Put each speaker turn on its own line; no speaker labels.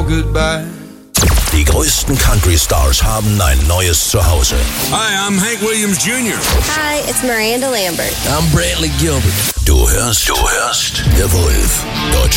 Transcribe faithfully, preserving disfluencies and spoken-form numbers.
goodbye.
Die größten Country-Stars haben ein neues Zuhause.
Hi, I'm Hank Williams Junior
Hi, it's Miranda Lambert.
I'm Brantley Gilbert.
Du hörst, du hörst The Wolf. Deutschland.